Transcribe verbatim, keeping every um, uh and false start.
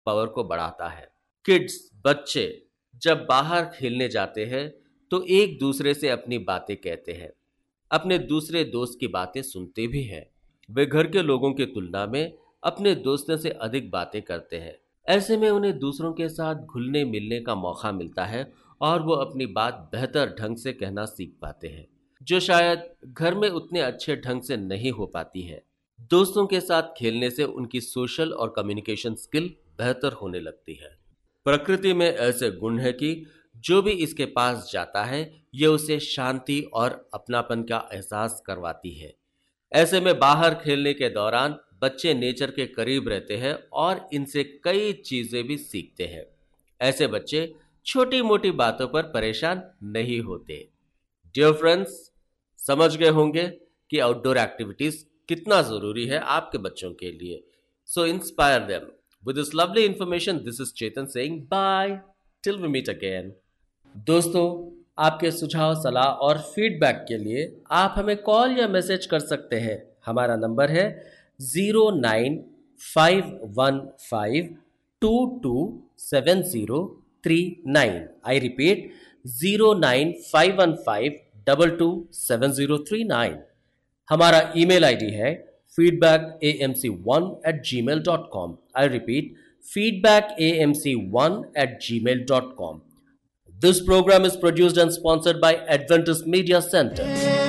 Power को बढ़ाता है। किड्स, बच्चे जब बाहर खेलने जाते हैं तो एक दूसरे से अपनी बातें कहते हैं, अपने दूसरे दोस्त की बातें सुनते भी हैं। वे घर के लोगों की तुलना में अपने दोस्तों से अधिक बातें करते हैं। ऐसे में उन्हें दूसरों के साथ घुलने मिलने का मौका मिलता है और वो अपनी बात बेहतर ढंग से कहना सीख पाते हैं, जो शायद घर में उतने अच्छे ढंग से नहीं हो पाती है। दोस्तों के साथ खेलने से उनकी सोशल और कम्युनिकेशन स्किल बेहतर होने लगती है। प्रकृति में ऐसे गुण है कि जो भी इसके पास जाता है ये उसे शांति और अपनापन का एहसास करवाती है। ऐसे में बाहर खेलने के दौरान बच्चे नेचर के करीब रहते हैं और इनसे कई चीजें भी सीखते हैं। ऐसे बच्चे छोटी मोटी बातों पर परेशान नहीं होते। डियर फ्रेंड्स, समझ गए होंगे कि आउटडोर एक्टिविटीज कितना जरूरी है आपके बच्चों के लिए। सो inspire them with this lovely information. This is Chetan saying bye till we meet again. दोस्तों, आपके सुझाव, सलाह और फीडबैक के लिए आप हमें कॉल या मैसेज कर सकते हैं। हमारा नंबर है zero nine five one five to to seven zero three nine. I repeat, zero nine five one five to to seven zero three nine. हमारा ईमेल आईडी है feedback A M C one eight ji mail dot com. I repeat, feedback A M C one eight ji mail dot com. This program is produced and sponsored by Adventist Media Center.